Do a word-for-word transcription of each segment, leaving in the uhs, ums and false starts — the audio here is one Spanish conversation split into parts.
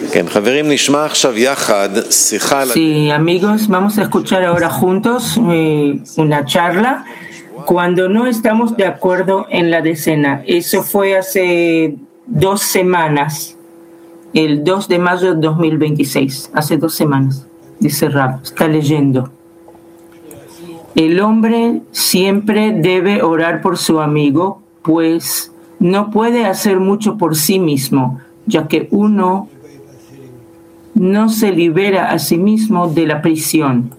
Sí, amigos, vamos a escuchar ahora juntos eh, una charla cuando no estamos de acuerdo en la decena. Eso fue hace dos semanas, el dos de mayo de dos mil veintiséis, hace dos semanas, dice Rab, está leyendo. El hombre siempre debe orar por su amigo, pues no puede hacer mucho por sí mismo, ya que uno no se libera a sí mismo de la prisión.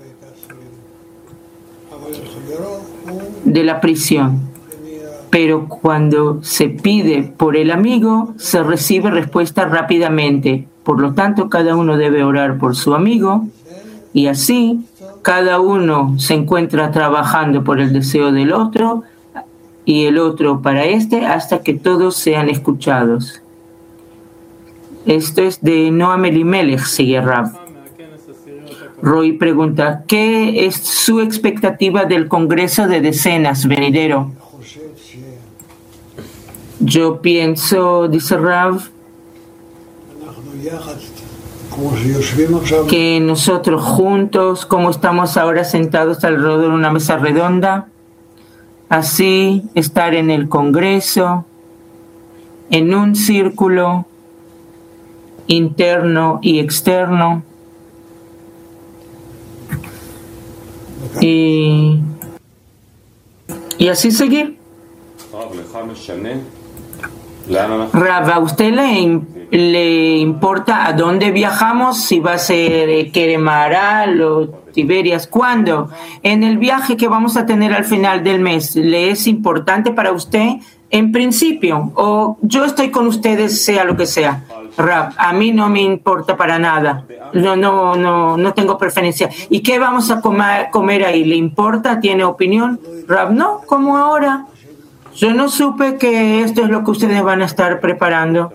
De la prisión. Pero cuando se pide por el amigo, se recibe respuesta rápidamente. Por lo tanto, cada uno debe orar por su amigo y así cada uno se encuentra trabajando por el deseo del otro y el otro para este hasta que todos sean escuchados. Esto es de Noam Elimelech, sigue Rab. Roy pregunta, ¿qué es su expectativa del Congreso de Decenas venidero? Yo pienso, dice Rab, que nosotros juntos, como estamos ahora sentados alrededor de una mesa redonda, así estar en el Congreso, en un círculo interno y externo, y, y así seguir. Rav, ¿a usted le, le importa a dónde viajamos? Si va a ser Keremaral o Tiberias, ¿cuándo? En el viaje que vamos a tener al final del mes, ¿le es importante para usted? En principio, o yo estoy con ustedes sea lo que sea. Rav, a mí no me importa para nada. No, no, no, no tengo preferencia. ¿Y qué vamos a comer, comer ahí? ¿Le importa? ¿Tiene opinión? Rav, no, como ahora. Yo no supe que esto es lo que ustedes van a estar preparando.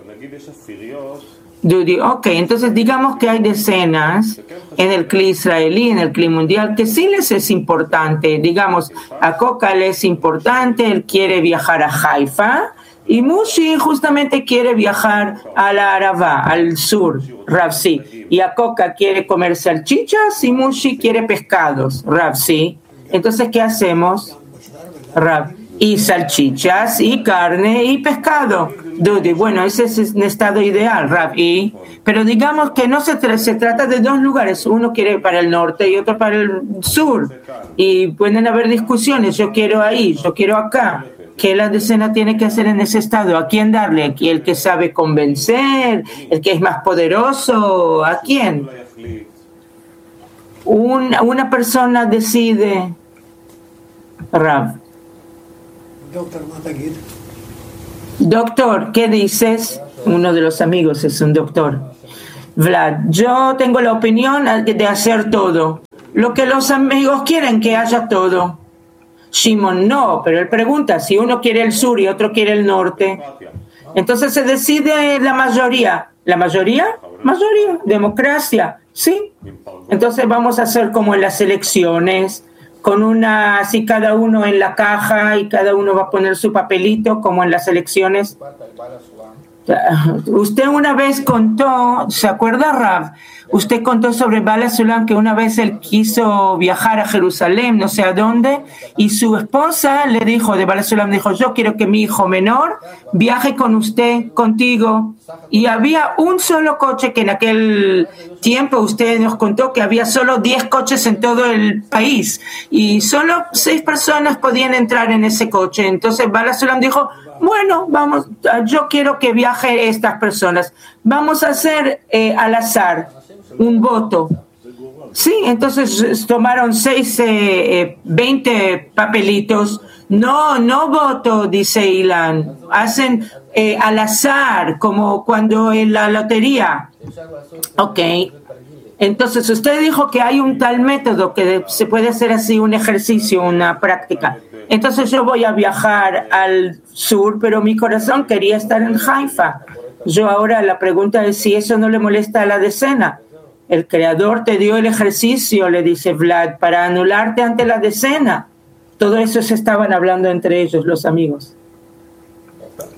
Ok, entonces digamos que hay decenas en el cli israelí, en el cli mundial, que sí les es importante. Digamos, a Coca le es importante, él quiere viajar a Haifa, y Mushi justamente quiere viajar a la Arabá, al sur, Rav, sí. Y a Coca quiere comer salchichas y Mushi quiere pescados, Rav, sí. Entonces, ¿qué hacemos, Rav? Y salchichas, y carne, y pescado. Dudi, bueno, ese es un estado ideal, Rav. Y, pero digamos que no se, tra- se trata de dos lugares. Uno quiere para el norte y otro para el sur. Y pueden haber discusiones. Yo quiero ahí, yo quiero acá. ¿Qué la decena tiene que hacer en ese estado? ¿A quién darle? ¿El que sabe convencer? ¿El que es más poderoso? ¿A quién? Un, una persona decide, Rav. Doctor, ¿qué dices? Uno de los amigos es un doctor. Vlad, yo tengo la opinión de hacer todo. Lo que los amigos quieren, que haya todo. Shimon, no, pero él pregunta, si uno quiere el sur y otro quiere el norte, entonces se decide la mayoría. ¿La mayoría? Mayoría, democracia, sí. Entonces vamos a hacer como en las elecciones, con una, así cada uno en la caja y cada uno va a poner su papelito, como en las elecciones. Usted una vez contó, ¿se acuerda, Rav? Usted contó sobre Bala Sulam que una vez él quiso viajar a Jerusalén, no sé a dónde, y su esposa le dijo, de Bala Sulam, dijo, yo quiero que mi hijo menor viaje con usted, contigo. Y había un solo coche, que en aquel tiempo usted nos contó que había solo diez coches en todo el país, y solo seis personas podían entrar en ese coche. Entonces Bala Sulam dijo, bueno, vamos, yo quiero que viaje estas personas. Vamos a hacer eh, al azar un voto. Sí, entonces tomaron seis, eh, eh, veinte papelitos. No, no voto, dice Ilan. Hacen eh, al azar, como cuando en la lotería. Ok. Entonces usted dijo que hay un tal método que se puede hacer así, un ejercicio, una práctica. Entonces yo voy a viajar al sur, pero mi corazón quería estar en Haifa. Yo ahora la pregunta es si eso no le molesta a la decena. El creador te dio el ejercicio, le dice Vlad, para anularte ante la decena. Todo eso se estaban hablando entre ellos, los amigos.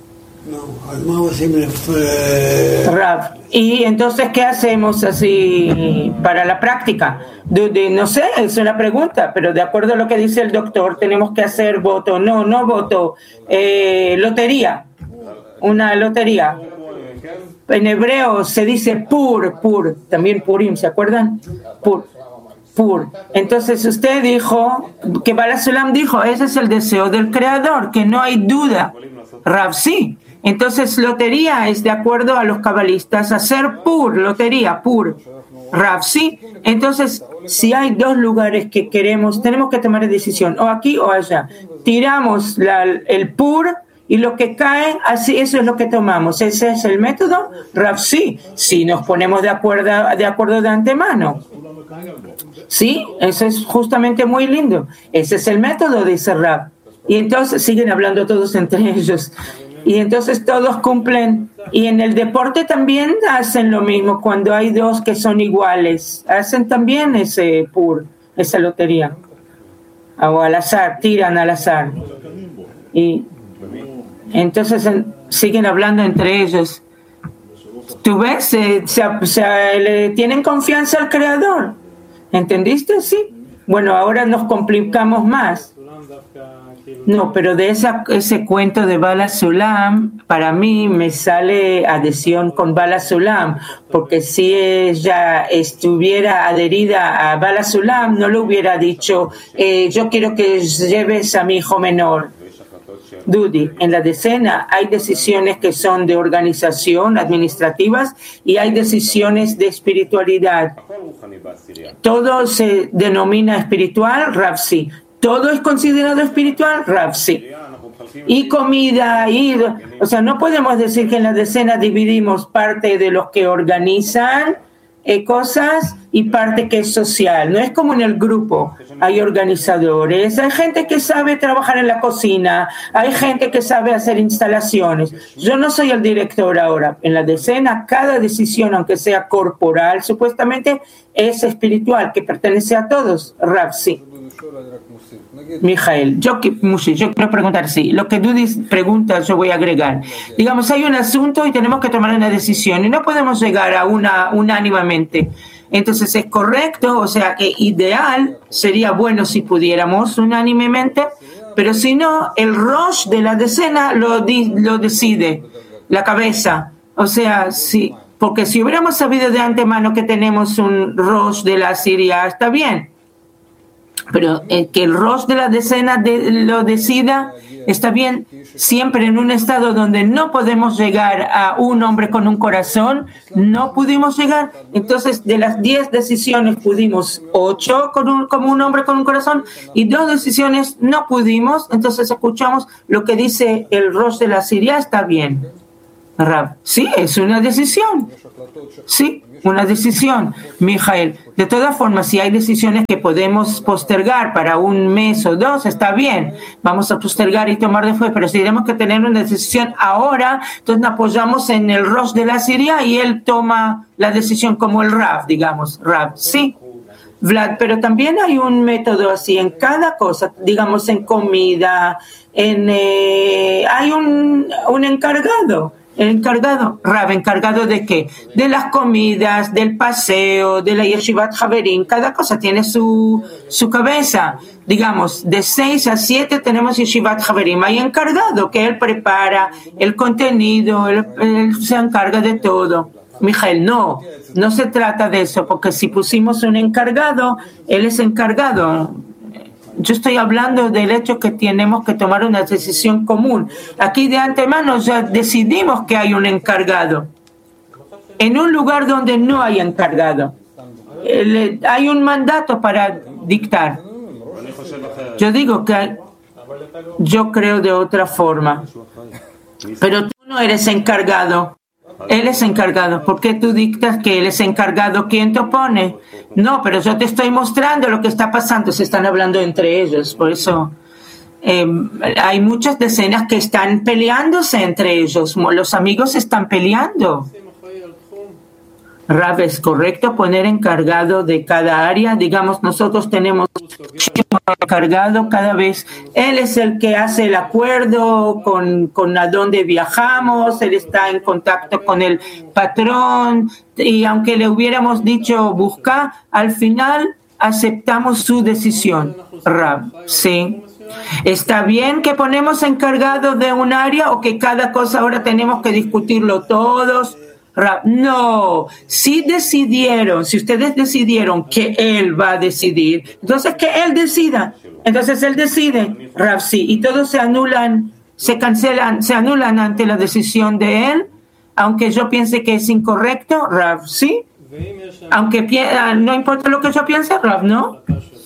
Rav, y entonces, ¿qué hacemos así para la práctica? De, de, no sé, es una pregunta, pero de acuerdo a lo que dice el doctor, tenemos que hacer voto, no, no voto, eh, lotería, una lotería. En hebreo se dice pur, pur, también purim, ¿se acuerdan? Pur, pur. Entonces usted dijo, que Baal Sulam dijo, ese es el deseo del Creador, que no hay duda. Rav, sí. Entonces, lotería es de acuerdo a los cabalistas, hacer pur, lotería, pur. Rav, sí. Entonces, si hay dos lugares que queremos, tenemos que tomar decisión, o aquí o allá. Tiramos la, el pur y lo que cae, así, eso es lo que tomamos. ¿Ese es el método? Rav, sí. Si nos ponemos de acuerdo, de acuerdo de antemano. Sí, eso es justamente muy lindo. Ese es el método, dice Rav. Y entonces siguen hablando todos entre ellos. Y entonces todos cumplen. Y en el deporte también hacen lo mismo. Cuando hay dos que son iguales, hacen también ese pur, esa lotería. O al azar, tiran al azar. Y entonces en, siguen hablando entre ellos. ¿Tú ves? Se, se, se, le tienen confianza al Creador. ¿Entendiste? Sí. Bueno, ahora nos complicamos más. No, pero de esa, ese cuento de Baal Sulam, para mí me sale adhesión con Baal Sulam, porque si ella estuviera adherida a Baal Sulam, no le hubiera dicho, eh, yo quiero que lleves a mi hijo menor. Dudi, en la decena hay decisiones que son de organización, administrativas, y hay decisiones de espiritualidad. Todo se denomina espiritual, Rav, sí. ¿Todo es considerado espiritual? Rav, sí. Y comida, y, o sea, no podemos decir que en la decena dividimos parte de los que organizan eh, cosas y parte que es social. No es como en el grupo. Hay organizadores, hay gente que sabe trabajar en la cocina, hay gente que sabe hacer instalaciones. Yo no soy el director ahora. En la decena, cada decisión, aunque sea corporal, supuestamente es espiritual, que pertenece a todos. Rav, sí. Mijael, yo, yo quiero preguntar, sí, lo que tú preguntas yo voy a agregar. Digamos, hay un asunto y tenemos que tomar una decisión y no podemos llegar a una unánimemente. Entonces es correcto, o sea que ideal sería bueno si pudiéramos unánimemente, pero si no, el rosh de la decena lo, di, lo decide, la cabeza. O sea, sí, porque si hubiéramos sabido de antemano que tenemos un rosh de la Siria, está bien. Pero eh, que el rosh de la decena de, lo decida, está bien, siempre en un estado donde no podemos llegar a un hombre con un corazón, no pudimos llegar. Entonces, de las diez decisiones pudimos ocho con un, como un hombre con un corazón y dos decisiones no pudimos. Entonces, escuchamos lo que dice el rosh de la Siria, está bien. Rab, sí, es una decisión. Sí, una decisión, Mijael. De todas formas, si hay decisiones que podemos postergar para un mes o dos, está bien. Vamos a postergar y tomar después, pero si tenemos que tener una decisión ahora, entonces nos apoyamos en el rosh de la Siria y él toma la decisión como el Rav, digamos. Rav, sí. Vlad, pero también hay un método así en cada cosa, digamos en comida, en eh, hay un, un encargado. El encargado, Rav, ¿encargado de qué? De las comidas, del paseo, de la Yeshivat Haverim. Cada cosa tiene su, su cabeza. Digamos, de seis a siete tenemos Yeshivat Haverim. Hay encargado que él prepara el contenido, él, él se encarga de todo. Mijael, no, no se trata de eso, porque si pusimos un encargado, él es encargado. Yo estoy hablando del hecho que tenemos que tomar una decisión común. Aquí de antemano ya decidimos que hay un encargado. En un lugar donde no hay encargado, hay un mandato para dictar. Yo digo que yo creo de otra forma. Pero tú no eres encargado. Él es encargado. ¿Por qué tú dictas que él es encargado? ¿Quién te opone? No, pero yo te estoy mostrando lo que está pasando. Se están hablando entre ellos. Por eso eh, hay muchas decenas que están peleándose entre ellos. Los amigos están peleando. Rav, ¿es correcto poner encargado de cada área? Digamos, nosotros tenemos encargado cada vez. Él es el que hace el acuerdo con, con a dónde viajamos, él está en contacto con el patrón y aunque le hubiéramos dicho buscar, al final aceptamos su decisión. Rab, sí. ¿Está bien que ponemos encargado de un área o que cada cosa ahora tenemos que discutirlo todos? Rab, no, si decidieron, si ustedes decidieron que él va a decidir, entonces que él decida, entonces él decide, Rab, sí, y todos se anulan, se cancelan, se anulan ante la decisión de él, aunque yo piense que es incorrecto, Rab, sí, aunque no importa lo que yo piense, Rab, no.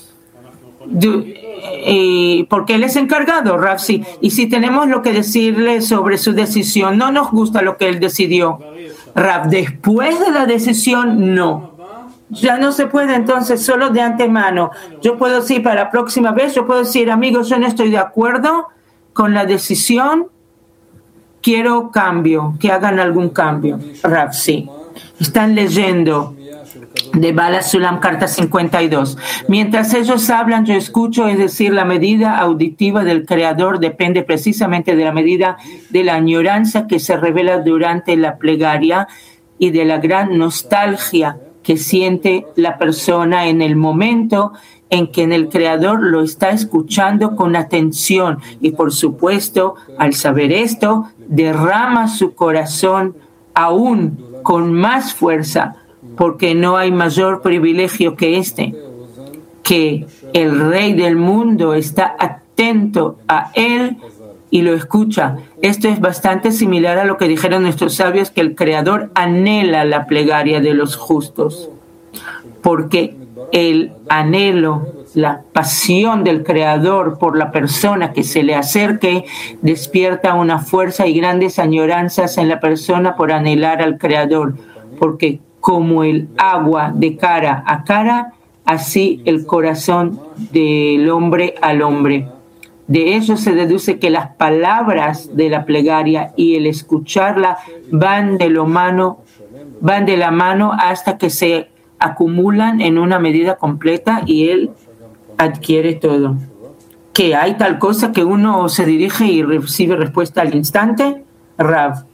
Y porque él es encargado, Rav, sí. Y si tenemos lo que decirle sobre su decisión, no nos gusta lo que él decidió, Rav, después de la decisión, no. Ya no se puede, entonces, solo de antemano. Yo puedo decir para la próxima vez, yo puedo decir, amigos, yo no estoy de acuerdo con la decisión, quiero cambio, que hagan algún cambio, Rav, sí. Están leyendo de Bala Sulam, carta cincuenta y dos. Mientras ellos hablan, yo escucho, es decir, la medida auditiva del Creador depende precisamente de la medida de la añoranza que se revela durante la plegaria y de la gran nostalgia que siente la persona en el momento en que en el Creador lo está escuchando con atención. Y por supuesto, al saber esto, derrama su corazón aún con más fuerza, porque no hay mayor privilegio que este, que el Rey del mundo está atento a él y lo escucha. Esto es bastante similar a lo que dijeron nuestros sabios, que el Creador anhela la plegaria de los justos, porque el anhelo, la pasión del Creador por la persona que se le acerque, despierta una fuerza y grandes añoranzas en la persona por anhelar al Creador, porque como el agua de cara a cara, así el corazón del hombre al hombre. De ello se deduce que las palabras de la plegaria y el escucharla van de, lo mano, van de la mano hasta que se acumulan en una medida completa y él adquiere todo. ¿Que hay tal cosa que uno se dirige y recibe respuesta al instante? Rav.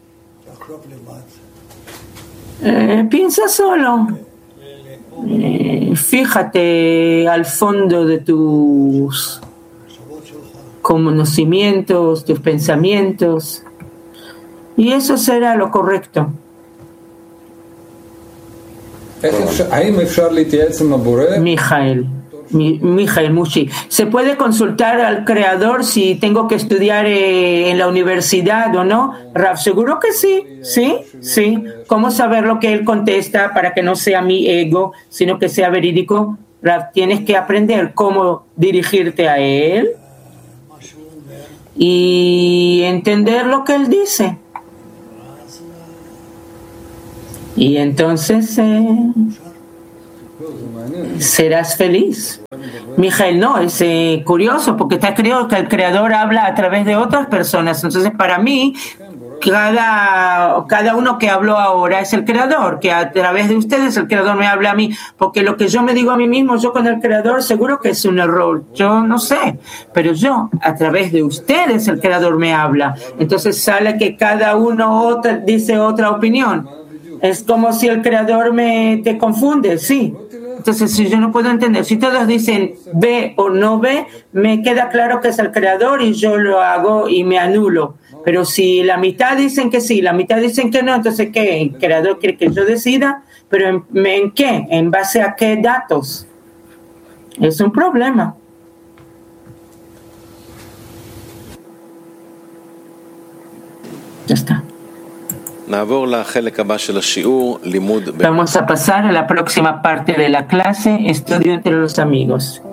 Eh, piensa solo, eh, fíjate al fondo de tus conocimientos, tus pensamientos, y eso será lo correcto. Mijael, Mijael Mushi, ¿se puede consultar al Creador si tengo que estudiar eh, en la universidad o no? Rav, seguro que sí, sí, sí. ¿Cómo saber lo que él contesta para que no sea mi ego, sino que sea verídico? Rav, tienes que aprender cómo dirigirte a él y entender lo que él dice. Y entonces eh, serás feliz. Mijael, no, es eh, curioso porque está escrito que el Creador habla a través de otras personas. Entonces, para mí, cada, cada uno que habló ahora es el Creador, que a través de ustedes el Creador me habla a mí, porque lo que yo me digo a mí mismo, yo con el Creador, seguro que es un error. Yo no sé, pero yo, a través de ustedes el Creador me habla. Entonces sale que cada uno otra, dice otra opinión. Es como si el Creador me te confunde, sí. Entonces, si yo no puedo entender, si todos dicen ve o no ve, me queda claro que es el Creador y yo lo hago y me anulo. Pero si la mitad dicen que sí, la mitad dicen que no, entonces ¿qué? ¿El Creador quiere que yo decida? ¿Pero en, en qué? ¿En base a qué datos? Es un problema. Ya está. Vamos a pasar a la próxima parte de la clase, estudio entre los amigos.